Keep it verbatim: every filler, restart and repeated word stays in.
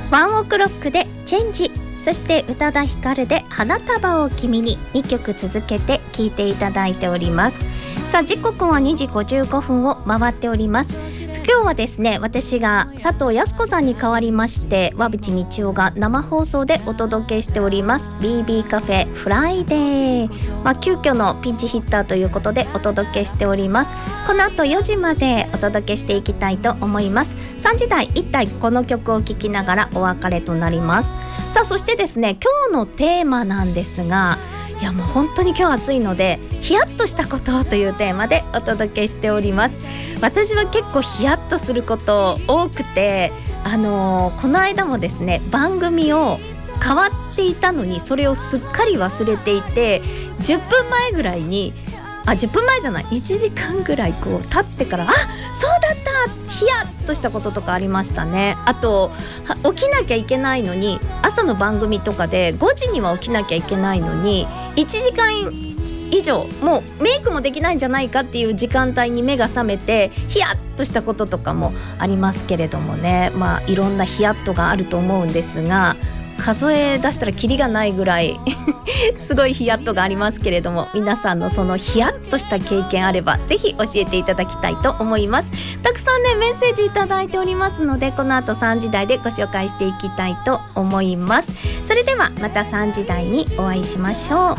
ワンオクロックでチェンジ、そして宇多田ヒカルで花束を君に、にきょく続けて聴いていただいております。さあ時刻はにじごじゅうごふんを回っております。今日はですね、私が佐藤康子さんに代わりまして和渕道夫が生放送でお届けしております ビービー カフェフライデー、まあ、急遽のピンチヒッターということでお届けしております。この後よじまでお届けしていきたいと思います。さんじ台一体この曲を聴きながらお別れとなります。さあそしてですね、今日のテーマなんですが、いやもう本当に今日暑いのでヒヤッとしたことというテーマでお届けしております。私は結構ヒヤッとすること多くて、あのー、この間もですね番組を変わっていたのにそれをすっかり忘れていて、じゅっぷんまえぐらいにあじゅっぷんまえじゃないいちじかんぐらいこう経ってから、あそうだったヒヤッとしたこととかありましたね。あと起きなきゃいけないのに、朝の番組とかでごじには起きなきゃいけないのにいちじかん以上もうメイクもできないんじゃないかっていう時間帯に目が覚めてヒヤッとしたこととかもありますけれどもね、まあいろんなヒヤッとがあると思うんですが、数え出したらキリがないぐらいすごいヒヤッとがありますけれども、皆さんのそのヒヤッとした経験あればぜひ教えていただきたいと思います。たくさんねメッセージいただいておりますので、この後さんじ台でご紹介していきたいと思います。それではまたさんじ台にお会いしましょう。